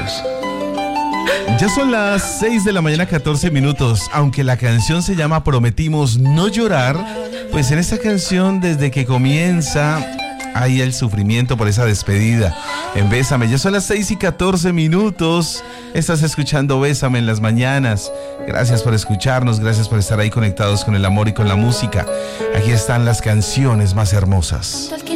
Dios. Ya son las 6 de la mañana, 14 minutos. Aunque la canción se llama Prometimos no llorar, pues en esta canción, desde que comienza, hay el sufrimiento por esa despedida. En Bésame, ya son las 6 y 14 minutos. Estás escuchando Bésame en las mañanas. Gracias por escucharnos, gracias por estar ahí conectados con el amor y con la música. Aquí están las canciones más hermosas.